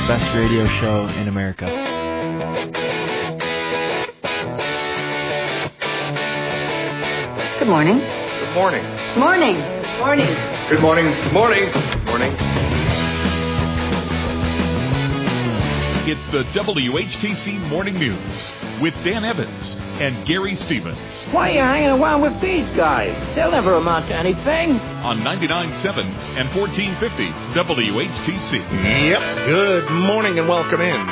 best radio show in America. Good morning. Good morning. Morning. Morning. Good morning. Good morning. Good morning. It's the WHTC Morning News with Dan Evans and Gary Stevens. Why are you hanging around with these guys? They'll never amount to anything. On 99.7 and 1450 WHTC. Yep. Good morning and welcome in.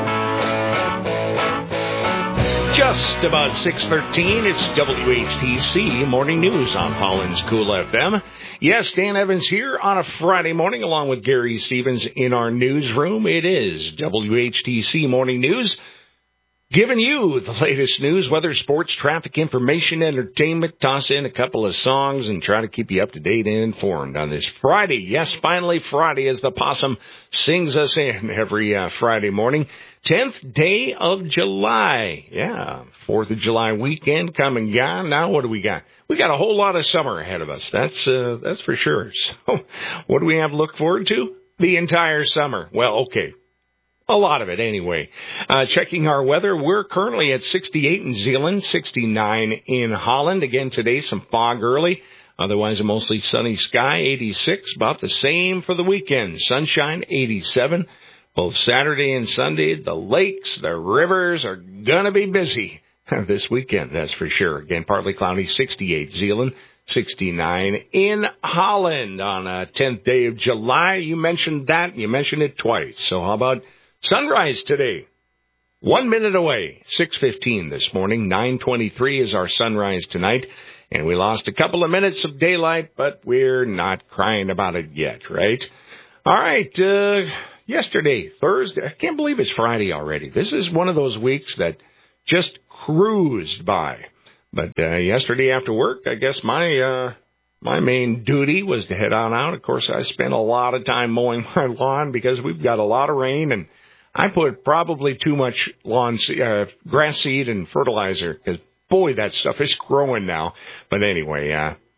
Just about 6:13, it's WHTC Morning News on Holland's Cool FM. Yes, Dan Evans here on a Friday morning along with Gary Stevens in our newsroom. It is WHTC Morning News, giving you the latest news, weather, sports, traffic, information, entertainment, toss in a couple of songs, and try to keep you up to date and informed on this Friday. Yes, finally Friday, as the possum sings us in every Friday morning. 10th day of July. Yeah, 4th of July weekend coming. Yeah, now what do we got? We got a whole lot of summer ahead of us. That's for sure. So what do we have to look forward to? The entire summer. Well, okay. A lot of it anyway. Checking our weather, we're currently at 68 in Zeeland, 69 in Holland. Again, today, some fog early. Otherwise, a mostly sunny sky, 86. About the same for the weekend. Sunshine, 87. Both Saturday and Sunday, the lakes, the rivers are going to be busy this weekend, that's for sure. Again, partly cloudy, 68 Zeeland, 69 in Holland on a 10th day of July. You mentioned that. You mentioned it twice. So how about sunrise today? 1 minute away, 6:15 this morning. 9:23 is our sunrise tonight. And we lost a couple of minutes of daylight, but we're not crying about it yet, right? All right, yesterday, Thursday, I can't believe it's Friday already. This is one of those weeks that just cruised by. But yesterday after work, I guess my main duty was to head on out. Of course, I spent a lot of time mowing my lawn because we've got a lot of rain, and I put probably too much grass seed and fertilizer because, boy, that stuff is growing now. But anyway,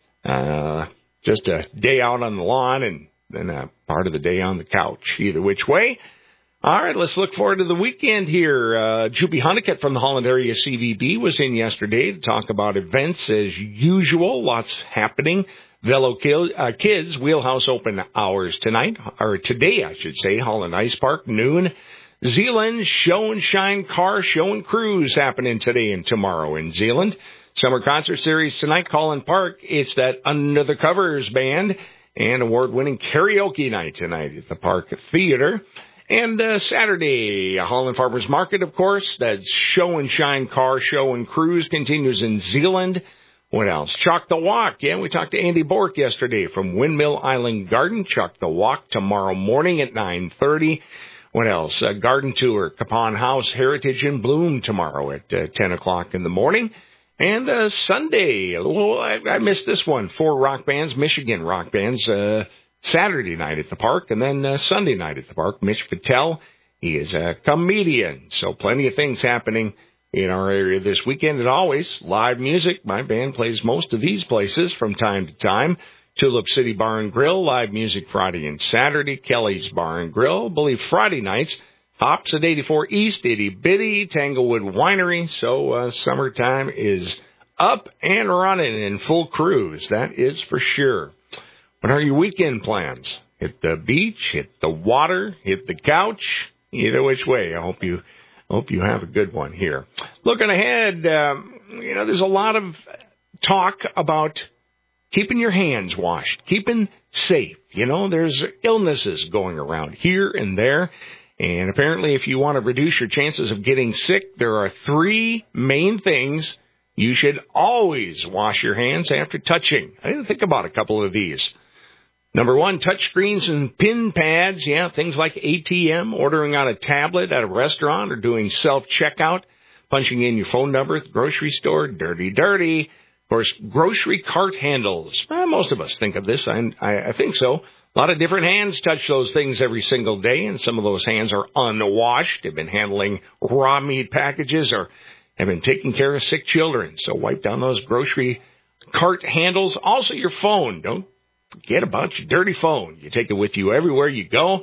just a day out on the lawn and then part of the day on the couch, either which way. All right, let's look forward to the weekend here. Juppie Honeycutt from the Holland Area CVB was in yesterday to talk about events as usual. Lots happening. Velo Kids Wheelhouse open hours tonight, or today, I should say. Holland Ice Park, noon. Zeeland Show and Shine Car Show and Cruise happening today and tomorrow in Zeeland. Summer concert series tonight, Collin Park. It's that Under the Covers band. And award-winning karaoke night tonight at the Park Theater. And Saturday, Holland Farmers Market, of course. That Show and Shine Car Show and Cruise continues in Zeeland. What else? Chalk the Walk. Yeah, we talked to Andy Bork yesterday from Windmill Island Garden. Chalk the Walk tomorrow morning at 9:30. What else? Garden Tour, Capon House Heritage in Bloom tomorrow at 10 o'clock in the morning. And Sunday, I missed this one, 4 rock bands, Michigan rock bands, Saturday night at the park, and then Sunday night at the park. Mitch Patel, he is a comedian, so plenty of things happening in our area this weekend. And always, live music. My band plays most of these places from time to time. Tulip City Bar and Grill, live music Friday and Saturday. Kelly's Bar and Grill, I believe Friday nights. Hops at 84 East, Itty Bitty, Tanglewood Winery. So summertime is up and running in full cruise. That is for sure. What are your weekend plans? Hit the beach, hit the water, hit the couch. Either which way. I hope you have a good one here. Looking ahead, there's a lot of talk about keeping your hands washed, keeping safe. There's illnesses going around here and there. And apparently, if you want to reduce your chances of getting sick, there are 3 main things you should always wash your hands after touching. I didn't think about a couple of these. Number 1, touch screens and pin pads. Yeah, things like ATM, ordering on a tablet at a restaurant, or doing self-checkout, punching in your phone number at the grocery store. Dirty. Of course, grocery cart handles. Most of us think of this. I think so. A lot of different hands touch those things every single day, and some of those hands are unwashed. They've been handling raw meat packages or have been taking care of sick children. So wipe down those grocery cart handles. Also, your phone. Don't forget about your dirty phone. You take it with you everywhere you go,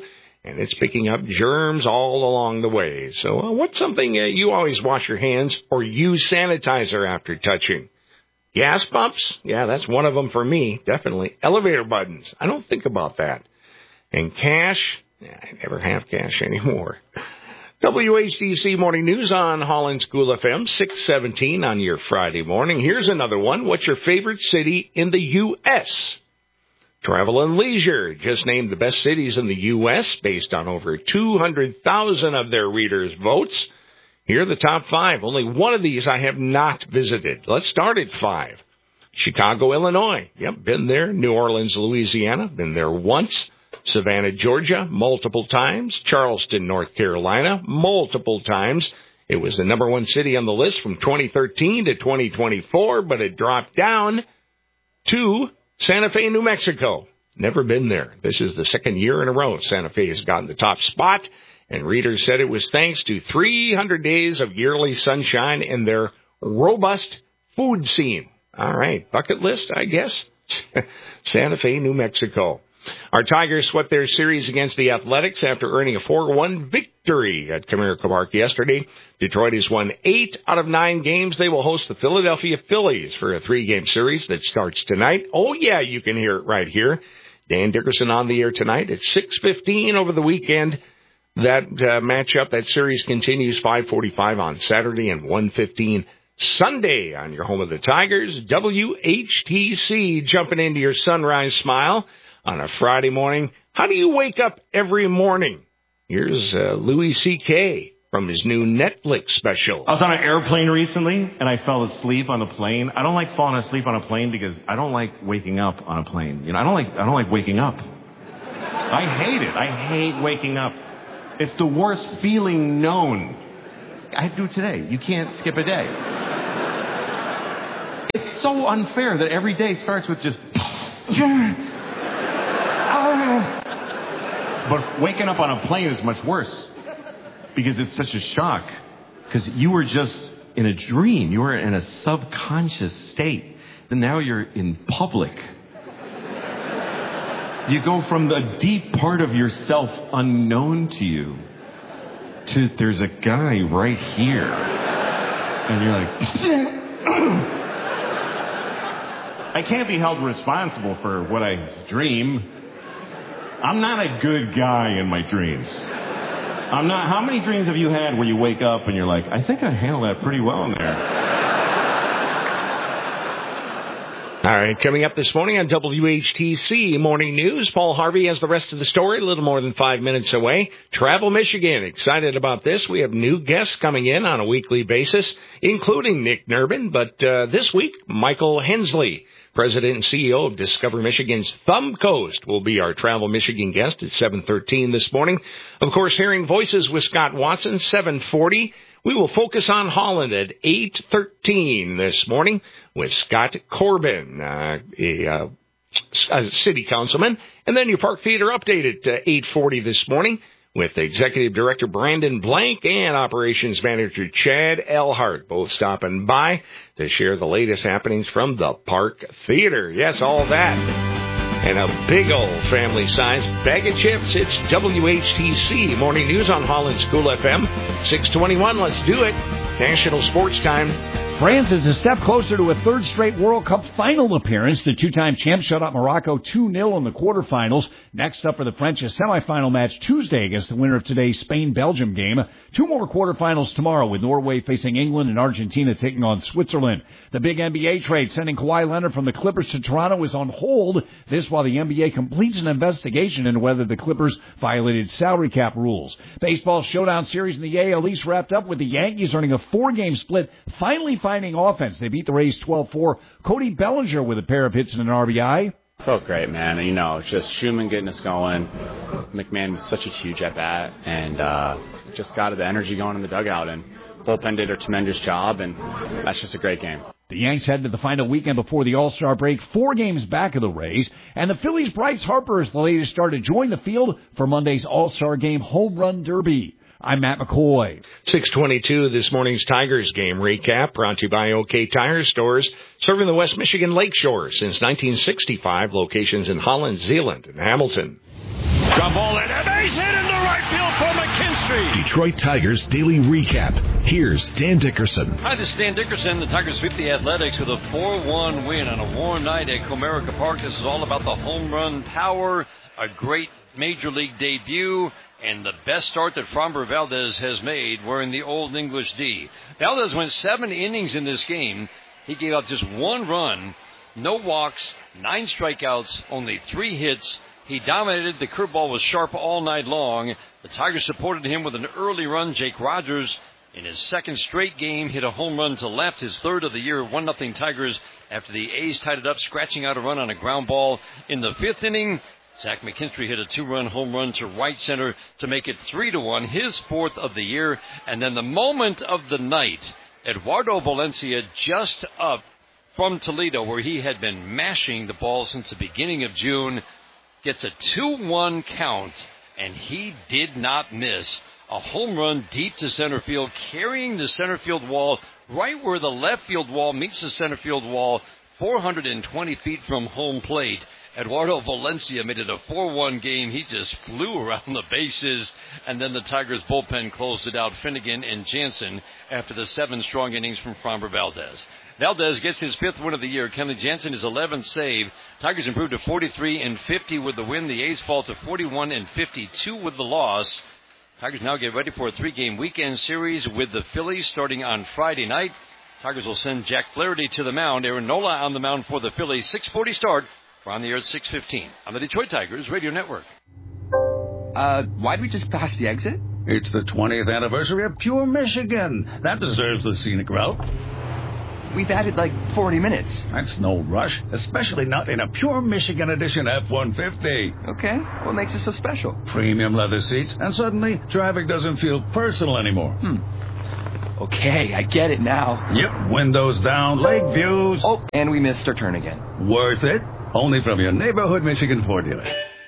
and it's picking up germs all along the way. So what's something you always wash your hands or use sanitizer after touching? Gas pumps? Yeah, that's one of them for me, definitely. Elevator buttons. I don't think about that. And cash? Yeah, I never have cash anymore. WHTC Morning News on Holland School FM, 617 on your Friday morning. Here's another one. What's your favorite city in the U.S.? Travel and Leisure just named the best cities in the U.S. based on over 200,000 of their readers' votes. Here are the top 5. Only one of these I have not visited. Let's start at 5. Chicago, Illinois. Yep, been there. New Orleans, Louisiana. Been there once. Savannah, Georgia, multiple times. Charleston, North Carolina, multiple times. It was the number 1 city on the list from 2013 to 2024, but it dropped down to Santa Fe, New Mexico. Never been there. This is the second year in a row Santa Fe has gotten the top spot, and readers said it was thanks to 300 days of yearly sunshine and their robust food scene. All right, bucket list, I guess. Santa Fe, New Mexico. Our Tigers swept their series against the Athletics after earning a 4-1 victory at Comerica Park yesterday. Detroit has won 8 out of 9 games. They will host the Philadelphia Phillies for a 3-game series that starts tonight. Oh, yeah, you can hear it right here. Dan Dickerson on the air tonight at 6:15 over the weekend. That matchup, that series continues 5:45 on Saturday and 1:15 Sunday on your home of the Tigers. WHTC jumping into your sunrise smile on a Friday morning. How do you wake up every morning? Here's Louis C.K. from his new Netflix special. I was on an airplane recently, and I fell asleep on the plane. I don't like falling asleep on a plane because I don't like waking up on a plane. You know, I don't like waking up. I hate it. I hate waking up. It's the worst feeling known. I do it today. You can't skip a day. It's so unfair that every day starts with just... But waking up on a plane is much worse because it's such a shock. Because you were just in a dream. You were in a subconscious state. And now you're in public. You go from the deep part of yourself unknown to you to there's a guy right here. And you're like... I can't be held responsible for what I dream. I'm not a good guy in my dreams. I'm not. How many dreams have you had where you wake up and you're like, I think I handled that pretty well in there? All right, coming up this morning on WHTC Morning News, Paul Harvey has the rest of the story, a little more than 5 minutes away. Travel Michigan, excited about this. We have new guests coming in on a weekly basis, including Nick Nurbin, but this week, Michael Hensley, President and CEO of Discover Michigan's Thumb Coast, will be our Travel Michigan guest at 7:13 this morning. Of course, Hearing Voices with Scott Watson, 7:40. We will focus on Holland at 8:13 this morning with Scott Corbin, a city councilman. And then your Park Theater update at 8:40 this morning with Executive Director Brandon Blank and Operations Manager Chad Elhart, both stopping by to share the latest happenings from the Park Theater. Yes, all that. And a big old family-sized bag of chips. It's WHTC Morning News on Holland School FM. 6:21, let's do it. National Sports Time. France is a step closer to a third straight World Cup final appearance. The two-time champs shut out Morocco 2-0 in the quarterfinals. Next up for the French, a semifinal match Tuesday against the winner of today's Spain-Belgium game. 2 more quarterfinals tomorrow with Norway facing England and Argentina taking on Switzerland. The big NBA trade sending Kawhi Leonard from the Clippers to Toronto is on hold. This while the NBA completes an investigation into whether the Clippers violated salary cap rules. Baseball showdown series in the AL East wrapped up with the Yankees earning a 4-game split, finally finding offense. They beat the Rays 12-4. Cody Bellinger with a pair of hits and an RBI. Felt great, man. You know, just Schumann getting us going. McMahon was such a huge at-bat, and just got the energy going in the dugout, and bullpen did a tremendous job, and that's just a great game. The Yanks head to the final weekend before the All-Star break, 4 games back of the Rays, and the Phillies' Bryce Harper is the latest star to join the field for Monday's All-Star Game Home Run Derby. I'm Matt McCoy. 6:22, this morning's Tigers game recap brought to you by OK Tire Stores, serving the West Michigan Lakeshore since 1965, locations in Holland, Zeeland, and Hamilton. Ground ball and a base hit in the Detroit Tigers Daily Recap. Here's Dan Dickerson. Hi, this is Dan Dickerson. The Tigers sweep the Athletics with a 4-1 win on a warm night at Comerica Park. This is all about the home run power, a great Major League debut, and the best start that Framber Valdez has made wearing the Old English D. Valdez went 7 innings in this game. He gave up just 1 run, no walks, 9 strikeouts, only 3 hits. He dominated. The curveball was sharp all night long. The Tigers supported him with an early run. Jake Rogers, in his second straight game, hit a home run to left, his third of the year. 1-0 Tigers after the A's tied it up, scratching out a run on a ground ball in the 5th inning. Zach McKinstry hit a 2-run home run to right center to make it 3-1, his 4th of the year. And then the moment of the night, Eduardo Valencia, just up from Toledo, where he had been mashing the ball since the beginning of June, gets a 2-1 count, and he did not miss. A home run deep to center field, carrying the center field wall right where the left field wall meets the center field wall, 420 feet from home plate. Eduardo Valencia made it a 4-1 game. He just flew around the bases, and then the Tigers bullpen closed it out. Finnegan and Jansen after the 7 strong innings from Framber Valdez. Valdez gets his 5th win of the year. Kenley Jansen his 11th save. Tigers improved to 43-50 with the win. The A's fall to 41-52 with the loss. Tigers now get ready for a 3-game weekend series with the Phillies starting on Friday night. Tigers will send Jack Flaherty to the mound. Aaron Nola on the mound for the Phillies. 6:40 start. We're on the air at 6:15 on the Detroit Tigers Radio Network. Why'd we just pass the exit? It's the 20th anniversary of Pure Michigan. That deserves the scenic route. We've added like 40 minutes. That's no rush, especially not in a Pure Michigan Edition F-150. Okay, what makes it so special? Premium leather seats, and suddenly traffic doesn't feel personal anymore. Okay, I get it now. Yep, windows down, lake views. Oh, and we missed our turn again. Worth it. Only from your neighborhood Michigan Ford dealer.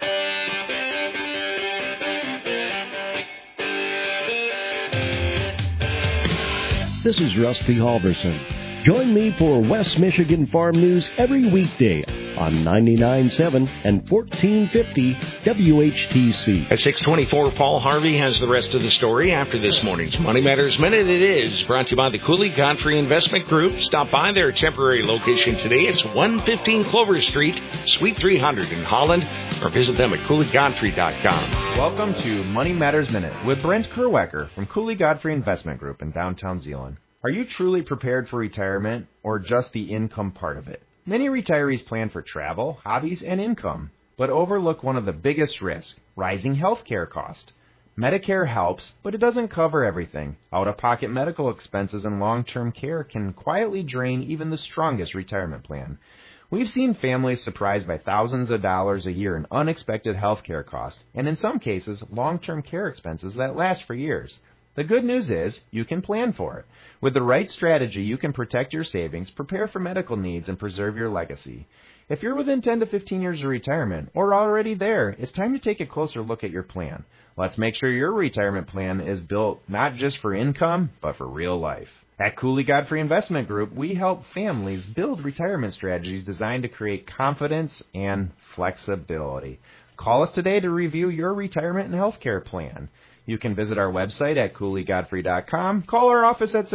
This is Rusty Halverson. Join me for West Michigan Farm News every weekday on 99.7 and 1450 WHTC. At 6:24, Paul Harvey has the rest of the story after this morning's Money Matters Minute. It is brought to you by the Cooley Godfrey Investment Group. Stop by their temporary location today. It's 115 Clover Street, Suite 300 in Holland, or visit them at CooleyGodfrey.com. Welcome to Money Matters Minute with Brent Kerwecker from Cooley Godfrey Investment Group in downtown Zeeland. Are you truly prepared for retirement or just the income part of it? Many retirees plan for travel, hobbies, and income, but overlook one of the biggest risks, rising health care costs. Medicare helps, but it doesn't cover everything. Out-of-pocket medical expenses and long-term care can quietly drain even the strongest retirement plan. We've seen families surprised by thousands of dollars a year in unexpected health care costs, and in some cases, long-term care expenses that last for years. The good news is you can plan for it. With the right strategy, you can protect your savings, prepare for medical needs, and preserve your legacy. If you're within 10 to 15 years of retirement or already there, it's time to take a closer look at your plan. Let's make sure your retirement plan is built not just for income, but for real life. At Cooley Godfrey Investment Group, we help families build retirement strategies designed to create confidence and flexibility. Call us today to review your retirement and health care plan. You can visit our website at CooleyGodfrey.com, call our office at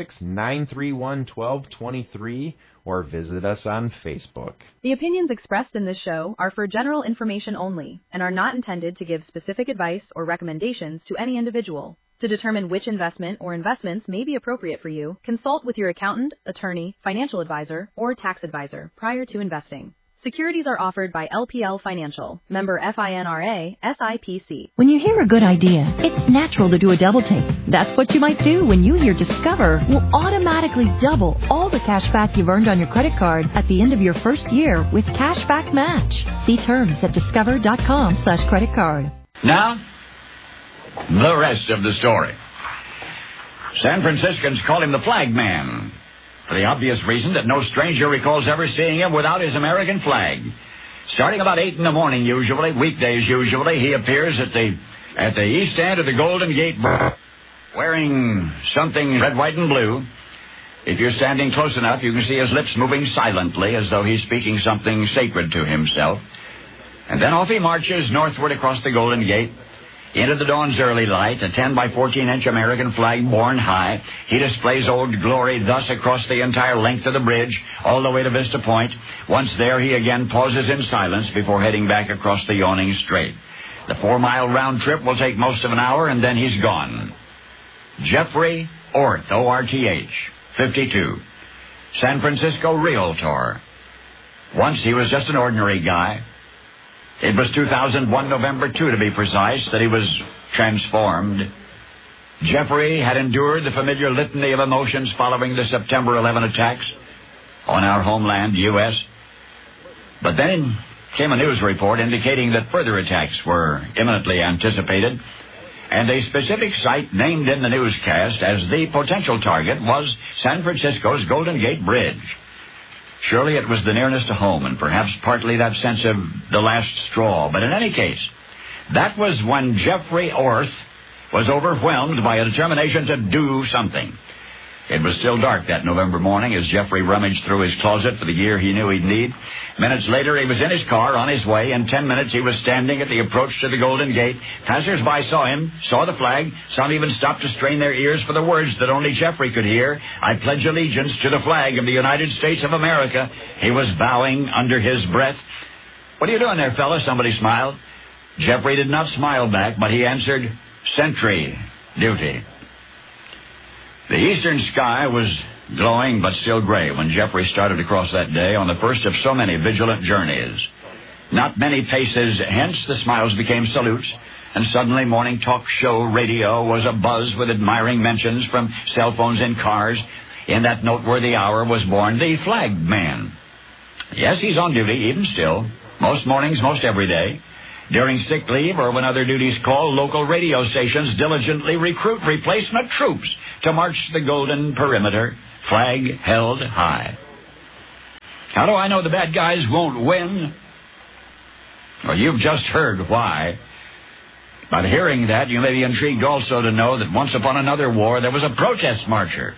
616-931-1223, or visit us on Facebook. The opinions expressed in this show are for general information only and are not intended to give specific advice or recommendations to any individual. To determine which investment or investments may be appropriate for you, consult with your accountant, attorney, financial advisor, or tax advisor prior to investing. Securities are offered by LPL Financial, member FINRA, SIPC. When you hear a good idea, it's natural to do a double take. That's what you might do when you hear Discover will automatically double all the cash back you've earned on your credit card at the end of your first year with Cashback Match. See terms at discover.com/credit card. Now, the rest of the story. San Franciscans call him the Flag Man, for the obvious reason that no stranger recalls ever seeing him without his American flag. Starting about 8 in the morning, usually, weekdays usually, he appears at the east end of the Golden Gate, wearing something red, white, and blue. If you're standing close enough, you can see his lips moving silently as though he's speaking something sacred to himself. And then off he marches northward across the Golden Gate. Into the dawn's early light, a 10 by 14-inch American flag borne high, he displays Old Glory thus across the entire length of the bridge, all the way to Vista Point. Once there, he again pauses in silence before heading back across the yawning strait. The 4-mile round trip will take most of an hour, and then he's gone. Jeffrey Orth, O-R-T-H, 52. San Francisco Realtor. Once he was just an ordinary guy. It was 2001, November 2, to be precise, that he was transformed. Jeffrey had endured the familiar litany of emotions following the September 11 attacks on our homeland, U.S. But then came a news report indicating that further attacks were imminently anticipated, and a specific site named in the newscast as the potential target was San Francisco's Golden Gate Bridge. Surely it was the nearness to home, and perhaps partly that sense of the last straw. But in any case, that was when Jeffrey Orth was overwhelmed by a determination to do something. It was still dark that November morning as Jeffrey rummaged through his closet for the gear he knew he'd need. Minutes later, he was in his car on his way. In 10 minutes, he was standing at the approach to the Golden Gate. Passers-by saw him, saw the flag. Some even stopped to strain their ears for the words that only Jeffrey could hear. I pledge allegiance to the flag of the United States of America. He was bowing under his breath. What are you doing there, fella? Somebody smiled. Jeffrey did not smile back, but he answered, sentry duty. The eastern sky was glowing but still gray when Jeffrey started across that day on the first of so many vigilant journeys. Not many paces hence, the smiles became salutes, and suddenly morning talk show radio was abuzz with admiring mentions from cell phones in cars. In that noteworthy hour was born the flag man. Yes, he's on duty even still, most mornings, most every day. During sick leave or when other duties call, local radio stations diligently recruit replacement troops to march the golden perimeter, flag held high. How do I know the bad guys won't win? Well, you've just heard why. By hearing that, you may be intrigued also to know that once upon another war, there was a protest marcher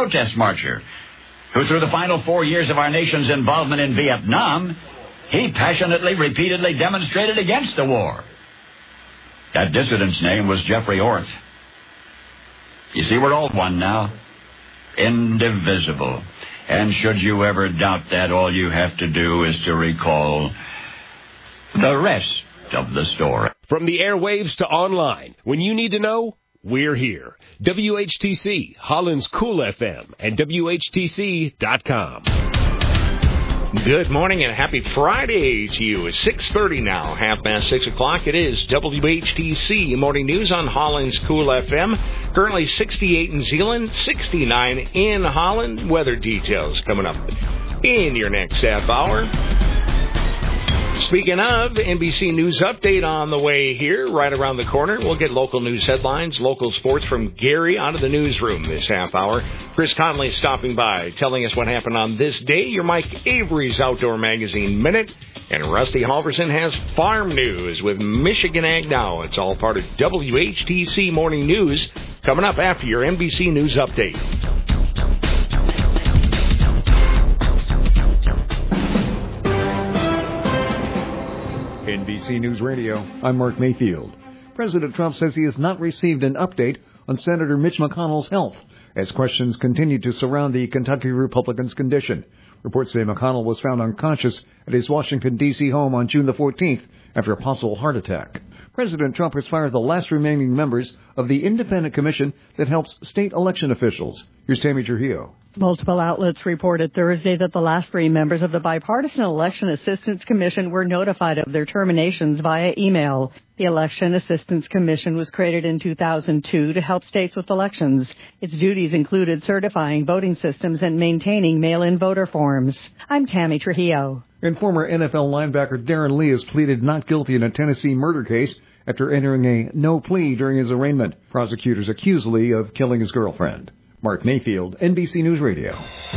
who through the final 4 years of our nation's involvement in Vietnam, he passionately, repeatedly demonstrated against the war. That dissident's name was Jeffrey Orth. You see, we're all one now. Indivisible. And should you ever doubt that, all you have to do is to recall the rest of the story. From the airwaves to online, when you need to know, we're here. WHTC, Holland's Cool FM, and WHTC.com. Good morning and happy Friday to you. It's 6:30 now, 6:30 o'clock. It is WHTC Morning News on Holland's Cool FM. Currently 68 in Zeeland, 69 in Holland. Weather details coming up in your next half hour. Speaking of, NBC News Update on the way here, right around the corner. We'll get local news headlines, local sports from Gary out of the newsroom this half hour. Chris Conley stopping by, telling us what happened on this day. Your Mike Avery's Outdoor Magazine Minute. And Rusty Halverson has farm news with Michigan Ag Now. It's all part of WHTC Morning News coming up after your NBC News Update. NBC News Radio, I'm Mark Mayfield. President Trump says he has not received an update on Senator Mitch McConnell's health as questions continue to surround the Kentucky Republican's condition. Reports say McConnell was found unconscious at his Washington, D.C. home on June the 14th after a possible heart attack. President Trump has fired the last remaining members of the independent commission that helps state election officials. Here's Tammy Trujillo. Multiple outlets reported Thursday that the last 3 members of the Bipartisan Election Assistance Commission were notified of their terminations via email. The Election Assistance Commission was created in 2002 to help states with elections. Its duties included certifying voting systems and maintaining mail-in voter forms. I'm Tammy Trujillo. And former NFL linebacker Darren Lee has pleaded not guilty in a Tennessee murder case after entering a no plea during his arraignment. Prosecutors accuse Lee of killing his girlfriend. Mark Mayfield, NBC News Radio.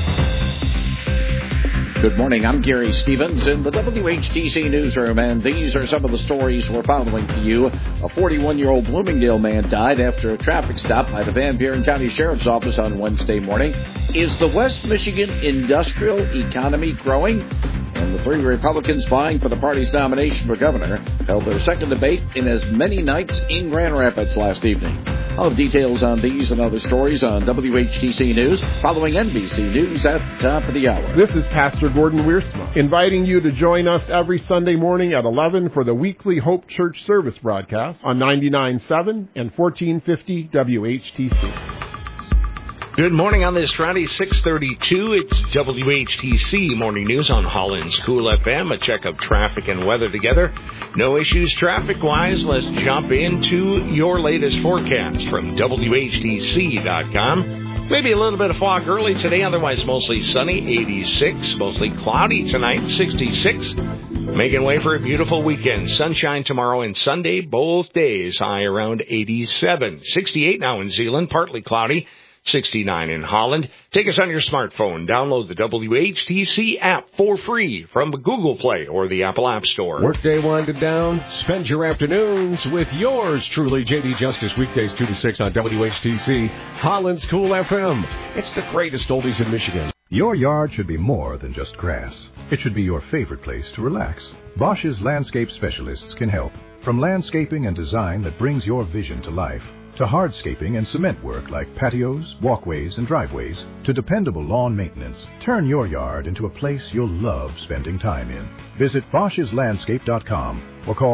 Good morning. I'm Gary Stevens in the WHTC newsroom, and these are some of the stories we're following for you. A 41-year-old Bloomingdale man died after a traffic stop by the Van Buren County Sheriff's Office on Wednesday morning. Is the West Michigan industrial economy growing? and the 3 Republicans vying for the party's nomination for governor held their second debate in as many nights in Grand Rapids last evening. I'll have details on these and other stories on WHTC News following NBC News at the top of the hour. This is Pastor Gordon Wiersma, inviting you to join us every Sunday morning at 11 for the weekly Hope Church service broadcast on 99.7 and 1450 WHTC. Good morning on this Friday, 6:32. It's WHTC Morning News on Holland's Cool FM. A check of traffic and weather together. No issues traffic-wise. Let's jump into your latest forecast from WHTC.com. Maybe a little bit of fog early today, otherwise mostly sunny, 86. Mostly cloudy tonight, 66. Making way for a beautiful weekend. Sunshine tomorrow and Sunday, both days, high around 87. 68 now in Zeeland, partly cloudy. 69 in Holland. Take us on your smartphone. Download the WHTC app for free from the Google Play or the Apple App Store. Workday winded down. Spend your afternoons with yours truly, J.D. Justice, weekdays 2 to 6 on WHTC, Holland's Cool FM. It's the greatest oldies in Michigan. Your yard should be more than just grass. It should be your favorite place to relax. Bosch's landscape specialists can help. From landscaping and design that brings your vision to life, to hardscaping and cement work like patios, walkways, and driveways, to dependable lawn maintenance. Turn your yard into a place you'll love spending time in. Visit Bosch'sLandscape.com or call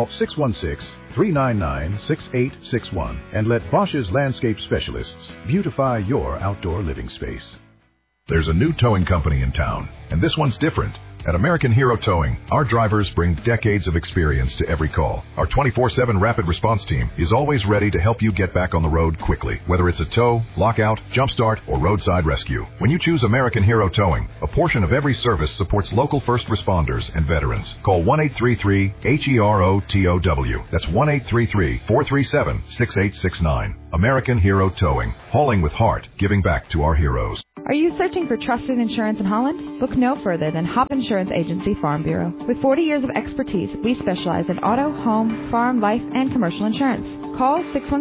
616-399-6861 and let Bosch's Landscape Specialists beautify your outdoor living space. There's a new towing company in town, and this one's different. At American Hero Towing, our drivers bring decades of experience to every call. Our 24/7 rapid response team is always ready to help you get back on the road quickly, whether it's a tow, lockout, jumpstart, or roadside rescue. When you choose American Hero Towing, a portion of every service supports local first responders and veterans. Call 1-833-HERO-TOW. That's 1-833-437-6869. American Hero Towing, hauling with heart, giving back to our heroes. Are you searching for trusted insurance in Holland? Look no further than Hop Insurance Agency Farm Bureau. With 40 years of expertise, we specialize in auto, home, farm, life, and commercial insurance. Call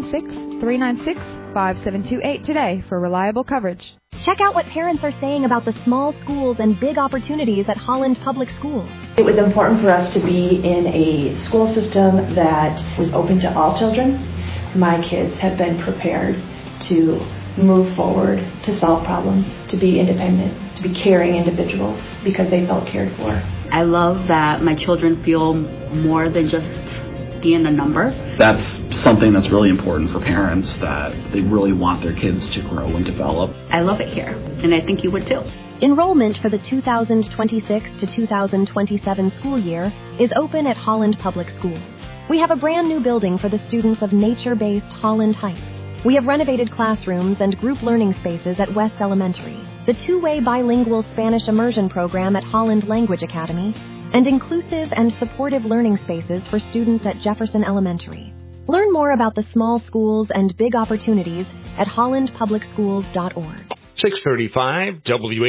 616-396-5728 today for reliable coverage. Check out what parents are saying about the small schools and big opportunities at Holland Public Schools. It was important for us to be in a school system that was open to all children. My kids have been prepared to move forward, to solve problems, to be independent, to be caring individuals because they felt cared for. I love that my children feel more than just being a number. That's something that's really important for parents, that they really want their kids to grow and develop. I love it here, and I think you would too. Enrollment for the 2026 to 2027 school year is open at Holland Public Schools. We have a brand new building for the students of nature-based Holland Heights. We have renovated classrooms and group learning spaces at West Elementary, the two-way bilingual Spanish immersion program at Holland Language Academy, and inclusive and supportive learning spaces for students at Jefferson Elementary. Learn more about the small schools and big opportunities at hollandpublicschools.org. 6:35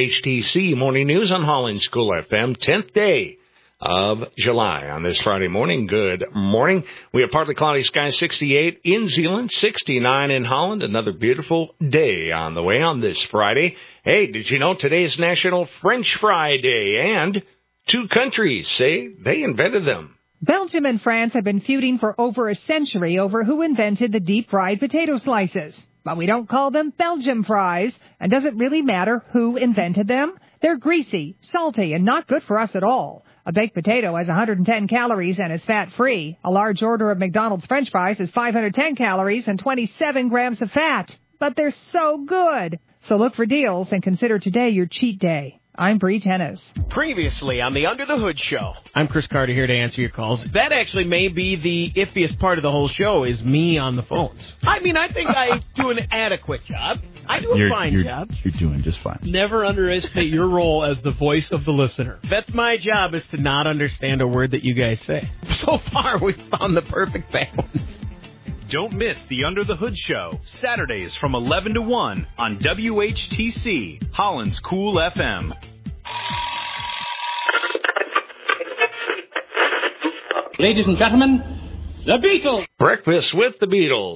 WHTC Morning News on Holland's Cool FM, 10th day of July on this Friday morning. Good morning. We have partly cloudy skies, 68 in Zeeland, 69 in Holland. Another beautiful day on the way on this Friday. Hey, did you know today is National French Fry Day? And two countries say they invented them. Belgium and France have been feuding for over a century over who invented the deep-fried potato slices. But we don't call them Belgium fries. And does it really matter who invented them? They're greasy, salty, and not good for us at all. A baked potato has 110 calories and is fat-free. A large order of McDonald's French fries has 510 calories and 27 grams of fat. But they're so good. So look for deals and consider today your cheat day. I'm Bree Tennis. Previously on the Under the Hood Show. I'm Chris Carter here to answer your calls. That actually may be the iffiest part of the whole show is me on the phones. I mean, I think I do an adequate job. I do a fine job. You're doing just fine. Never underestimate your role as the voice of the listener. That's my job, is to not understand a word that you guys say. So far, we've found the perfect balance. Don't miss the Under the Hood Show, Saturdays from 11 to 1 on WHTC, Holland's Cool FM. Ladies and gentlemen, the Beatles. Breakfast with the Beatles.